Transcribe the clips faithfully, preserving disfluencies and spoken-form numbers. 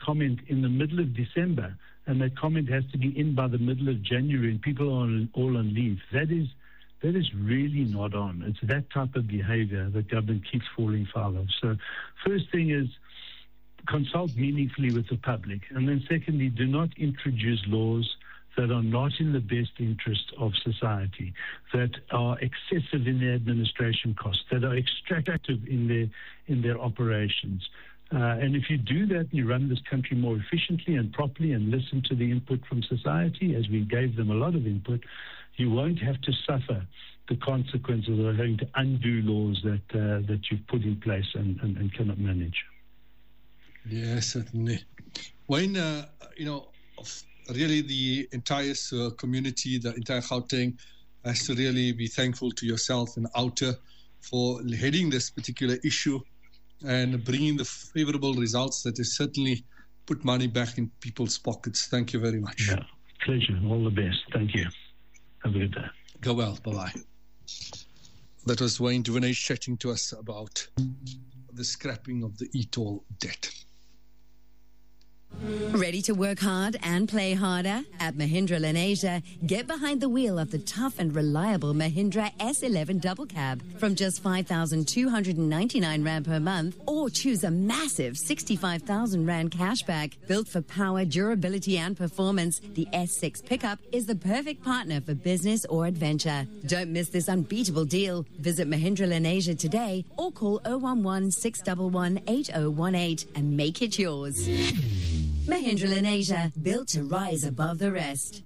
comment in the middle of December, and that comment has to be in by the middle of January, and people are on, all on leave. That is that is really not on. It's that type of behavior that government keeps falling foul of. So first thing is consult meaningfully with the public. And then secondly, do not introduce laws that are not in the best interest of society, that are excessive in their administration costs, that are extractive in their in their operations. Uh, and if you do that and you run this country more efficiently and properly and listen to the input from society, as we gave them a lot of input, you won't have to suffer the consequences of having to undo laws that uh, that you've put in place and, and, and cannot manage. Yes, certainly. Wayne, uh, you know, really the entire uh, community, the entire Gauteng has to really be thankful to yourself and Outer for heading this particular issue and bringing the favorable results that has certainly put money back in people's pockets. Thank you very much. Yeah, pleasure. All the best. Thank you. Have a good day. Go well. Bye-bye. That was Wayne Duvenage chatting to us about the scrapping of the e-toll debt. Ready to work hard and play harder? At Mahindra Lenasia, get behind the wheel of the tough and reliable Mahindra S eleven Double Cab from just five thousand two hundred ninety-nine rand per month, or choose a massive sixty-five thousand rand cashback. Built for power, durability and performance, the S six pickup is the perfect partner for business or adventure. Don't miss this unbeatable deal. Visit Mahindra Lenasia today or call zero one one, six one one, eight zero one eight and make it yours. Mahindra Lenasia, built to rise above the rest.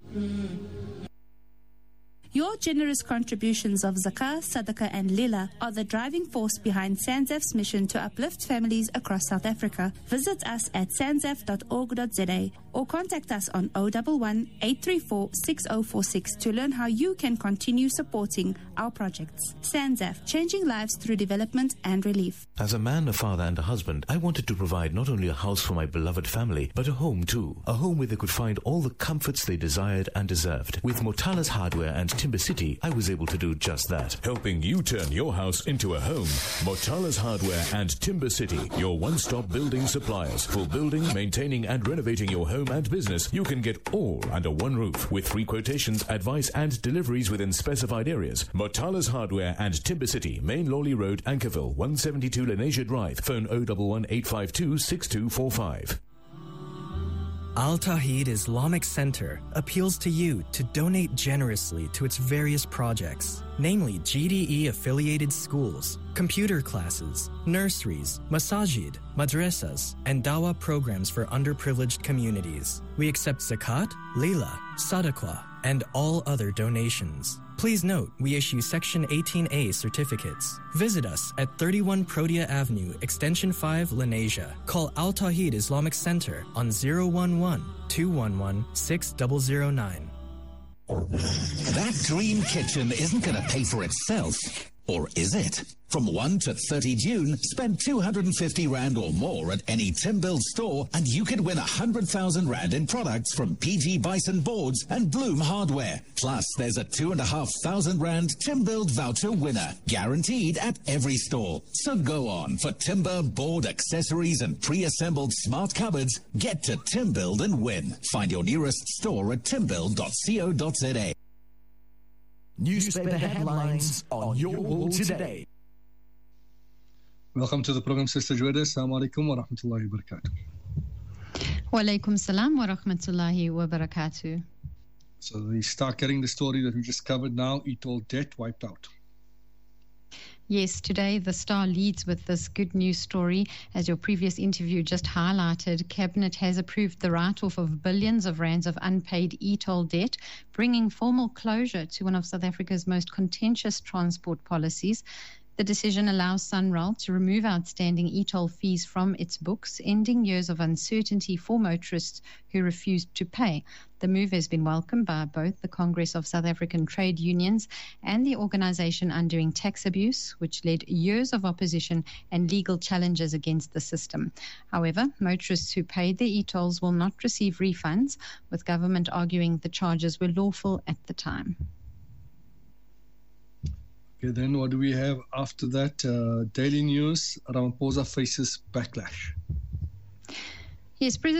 Your generous contributions of zakah, sadaqah and lila are the driving force behind SANZAF's mission to uplift families across South Africa. Visit us at sanzaf dot org dot za or contact us on zero one one, eight three four, six zero four six to learn how you can continue supporting our projects. SANZAF, changing lives through development and relief. As a man, a father and a husband, I wanted to provide not only a house for my beloved family, but a home too. A home where they could find all the comforts they desired and deserved. With Motala's Hardware and Timber City, I was able to do just that. Helping you turn your house into a home. Motala's Hardware and Timber City, your one-stop building suppliers. For building, maintaining and renovating your home and business, you can get all under one roof with free quotations, advice and deliveries within specified areas. Motala's Hardware and Timber City, Main Lawley Road, Ankerville, one seventy-two Lenasia Drive. Phone zero one one, eight five two, six two four five. Al Tawheed Islamic Center appeals to you to donate generously to its various projects, namely G D E-affiliated schools, computer classes, nurseries, masajid, madrasas, and dawah programs for underprivileged communities. We accept zakat, lila, sadaqah, and all other donations. Please note, we issue Section eighteen A certificates. Visit us at thirty-one Protea Avenue, Extension five, Lenasia. Call Al Tawheed Islamic Center on zero one one, two one one, six zero zero nine. That dream kitchen isn't going to pay for itself, or is it? From first to thirtieth of June, spend two hundred fifty rand or more at any Timbuild store and you could win one hundred thousand rand in products from P G Bison Boards and Bloom Hardware. Plus, there's a two thousand five hundred rand Timbuild voucher winner, guaranteed at every store. So go on, for timber, board, accessories and pre-assembled smart cupboards, get to Timbuild and win. Find your nearest store at timbuild dot co dot za. Newspaper headlines on Your World Today. Welcome to the program, Sister Joyda. Assalamu alaikum wa rahmatullahi wa barakatuh. Wa alaikum salam wa rahmatullahi wa barakatuh. So we start carrying the story that we just covered now, e-toll debt wiped out. Yes, today the Star leads with this good news story. As your previous interview just highlighted, Cabinet has approved the write-off of billions of rands of unpaid e-toll debt, bringing formal closure to one of South Africa's most contentious transport policies. The decision allows SANRAL to remove outstanding e-toll fees from its books, ending years of uncertainty for motorists who refused to pay. The move has been welcomed by both the Congress of South African Trade Unions and the Organisation Undoing Tax Abuse, which led years of opposition and legal challenges against the system. However, motorists who paid their e-tolls will not receive refunds, with government arguing the charges were lawful at the time. Okay, then what do we have after that? Uh, Daily News, Ramaphosa faces backlash. Yes, President